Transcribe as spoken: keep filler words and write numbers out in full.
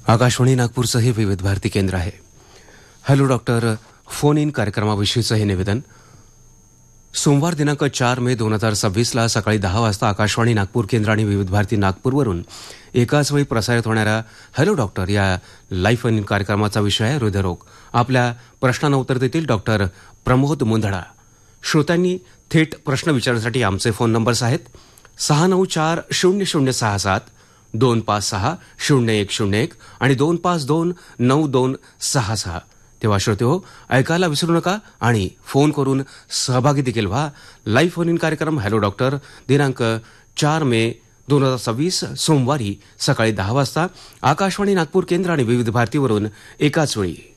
आकाशवाणी नागपूरचं हे विविध भारती केंद्र आहे. हॅलो डॉक्टर फोन इन कार्यक्रमाविषयीचं हे निवेदन. सोमवार दिनांक चार मे दोन हजार सव्वीसला सकाळी दहा वाजता आकाशवाणी नागपूर केंद्र आणि विविध भारती नागपूरवरून एकाच वेळी प्रसारित होणाऱ्या हॅलो डॉक्टर या लाईव्ह फोन इन कार्यक्रमाचा विषय आहे हृदयरोग. आपल्या प्रश्नांना उत्तर देतील डॉक्टर प्रमोद मुंदडा. श्रोत्यांनी थेट प्रश्न विचारण्यासाठी आमचे फोन नंबर्स आहेत सहा नऊ चार शून्य शून्य सहा सात दोन पाच सहा शून्य एक शून्य एक आणि दोन पाच दोन नऊ दोन सहा सहा. तेव्हा श्रोते हो, ऐकायला विसरू नका आणि फोन करून सहभागी देखील व्हा. लाईव्ह फोन इन कार्यक्रम हॅलो डॉक्टर दिनांक चार मे दोन हजार सव्वीस सोमवारी सकाळी दहा वाजता आकाशवाणी नागपूर केंद्र आणि विविध भारतीवरून एकाच वेळी.